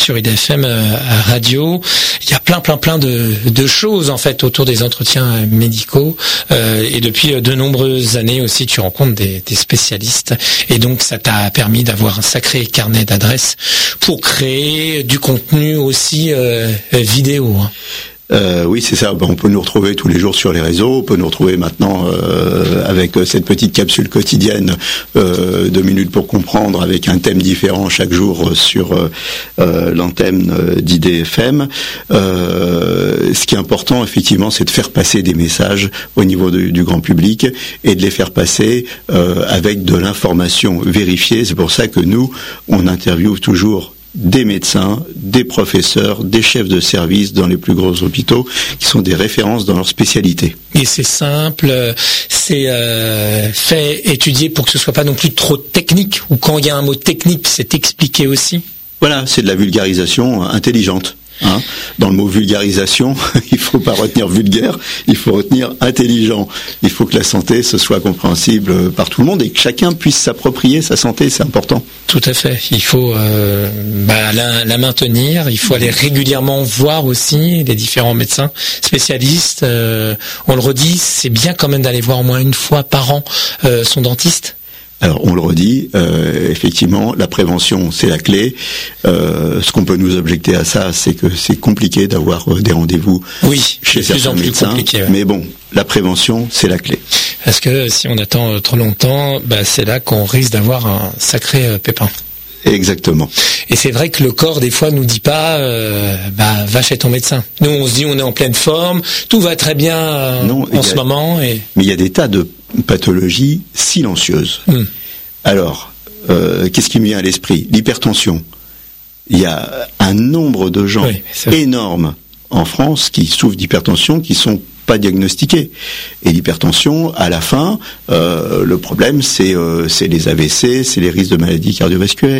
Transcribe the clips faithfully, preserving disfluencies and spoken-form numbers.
sur I D F M Radio. Il y a plein, plein, plein de, de choses en fait autour des entretiens médicaux. Euh, et depuis de nombreuses années aussi, tu rencontres des, des spécialistes. Et donc, ça t'a permis d'avoir un sacré carnet d'adresses pour créer du contenu aussi euh, vidéo. Hein. Euh, oui, c'est ça. On peut nous retrouver tous les jours sur les réseaux. On peut nous retrouver maintenant euh, avec cette petite capsule quotidienne euh, deux minutes pour comprendre, avec un thème différent chaque jour sur euh, l'antenne d'I D F M. Euh, ce qui est important, effectivement, c'est de faire passer des messages au niveau du, du grand public et de les faire passer euh, avec de l'information vérifiée. C'est pour ça que nous, on interviewe toujours des médecins, des professeurs, des chefs de service dans les plus gros hôpitaux qui sont des références dans leur spécialité. Et c'est simple, c'est euh, fait, étudié pour que ce soit pas non plus trop technique, ou quand il y a un mot technique, c'est expliqué aussi. Voilà, c'est de la vulgarisation intelligente. Hein. Dans le mot vulgarisation, il faut pas retenir vulgaire, il faut retenir intelligent. Il faut que la santé ce soit compréhensible par tout le monde et que chacun puisse s'approprier sa santé, c'est important. Tout à fait. Il faut euh, bah, la, la maintenir. Il faut aller régulièrement voir aussi les différents médecins spécialistes. Euh, on le redit, c'est bien quand même d'aller voir au moins une fois par an euh, son dentiste. Alors on le redit, euh, effectivement, la prévention c'est la clé. Euh, ce qu'on peut nous objecter à ça, c'est que c'est compliqué d'avoir euh, des rendez-vous oui, chez certains médecins. Ouais. Mais bon, la prévention c'est la clé. Parce que si on attend euh, trop longtemps, bah, c'est là qu'on risque d'avoir un sacré euh, pépin. Exactement. Et c'est vrai que le corps des fois nous dit pas euh, bah va chez ton médecin. Nous on se dit on est en pleine forme, tout va très bien euh, non, en ce a, moment. Et... Mais il y a des tas de pathologies silencieuses. Hmm. Alors, euh, qu'est-ce qui me vient à l'esprit ? L'hypertension. Il y a un nombre de gens oui, énorme en France qui souffrent d'hypertension, qui sont pas diagnostiqués. Et l'hypertension, à la fin, euh, le problème, c'est, euh, c'est les A V C, c'est les risques de maladies cardiovasculaires.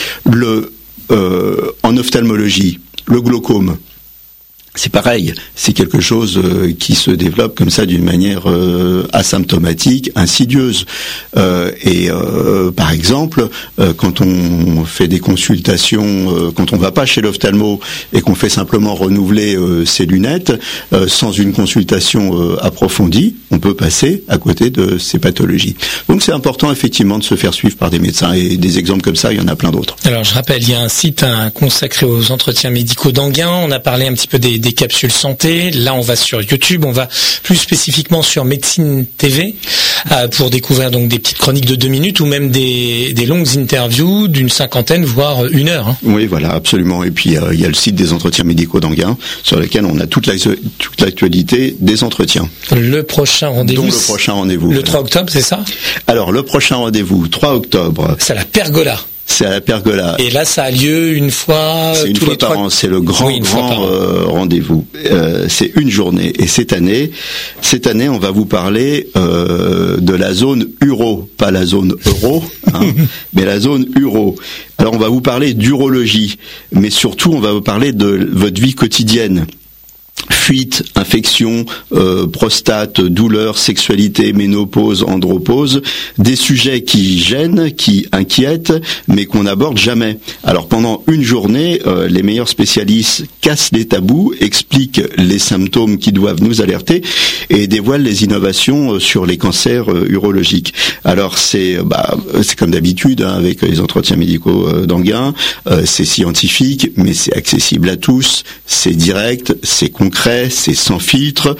Le, euh, en ophtalmologie, le glaucome, c'est pareil, c'est quelque chose euh, qui se développe comme ça d'une manière euh, asymptomatique, insidieuse. Euh, et euh, par exemple, euh, quand on fait des consultations, euh, quand on va pas chez l'ophtalmo et qu'on fait simplement renouveler euh, ses lunettes, euh, sans une consultation euh, approfondie, on peut passer à côté de ces pathologies. Donc c'est important effectivement de se faire suivre par des médecins. Et des exemples comme ça, il y en a plein d'autres. Alors je rappelle, il y a un site hein, consacré aux entretiens médicaux d'Anguin. On a parlé un petit peu des des capsules santé. Là, on va sur YouTube, on va plus spécifiquement sur Médecine T V euh, pour découvrir donc des petites chroniques de deux minutes ou même des, des longues interviews d'une cinquantaine, voire une heure. Hein. Oui, voilà, absolument. Et puis, euh, il y a le site des entretiens médicaux d'Anguin sur lequel on a toute, la, toute l'actualité des entretiens. Le prochain rendez-vous. Donc le prochain rendez-vous. Le trois octobre, c'est ça ? Alors, le prochain rendez-vous, trois octobre. C'est à la Pergola. C'est à la Pergola. Et là, ça a lieu une fois c'est une tous fois les par trois... an. C'est le grand, oui, grand euh, rendez-vous. Euh, c'est une journée. Et cette année, cette année, on va vous parler euh, de la zone uro, pas la zone euro, hein, mais la zone uro. Alors, on va vous parler d'urologie, mais surtout, on va vous parler de votre vie quotidienne. Fuite, infection, euh, prostate, douleur, sexualité, ménopause, andropause, des sujets qui gênent, qui inquiètent, mais qu'on n'aborde jamais. Alors pendant une journée, euh, les meilleurs spécialistes cassent les tabous, expliquent les symptômes qui doivent nous alerter et dévoilent les innovations sur les cancers euh, urologiques. Alors c'est, bah, c'est comme d'habitude hein, avec les entretiens médicaux euh, d'Anguin, euh, c'est scientifique, mais c'est accessible à tous, c'est direct, c'est concret, c'est sans filtre.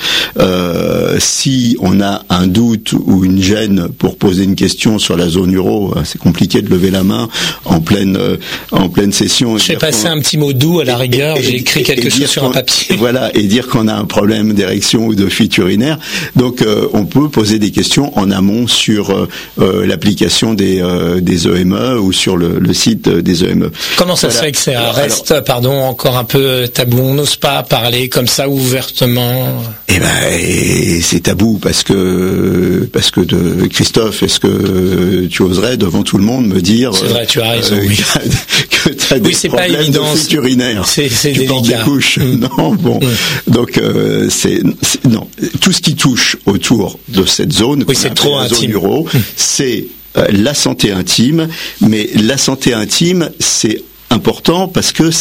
Euh, si on a un doute ou une gêne pour poser une question sur la zone uro, c'est compliqué de lever la main en pleine euh, en pleine session. J'ai passé un petit mot doux à la rigueur, et, j'ai écrit et, quelque et chose sur un papier. Voilà, et dire qu'on a un problème d'érection ou de fuite urinaire. Donc euh, on peut poser des questions en amont sur euh, l'application des euh, des E M E ou sur le, le site des E M E. Comment ça voilà. se fait que ça reste, alors, pardon, encore un peu tabou? On n'ose pas parler comme ça ouvertement. Eh ben, et c'est tabou parce que parce que de Christophe, est-ce que tu oserais devant tout le monde me dire c'est vrai, tu as raison, euh, oui. que tu as des oui, problèmes pas évident, de fuite urinaire, c'est, c'est tu portes des couches, mmh. non, bon, mmh. donc euh, c'est, c'est non, tout ce qui touche autour de cette zone, oui, c'est trop la intime. Zone euro, mmh. c'est euh, la santé intime, mais la santé intime, c'est important parce que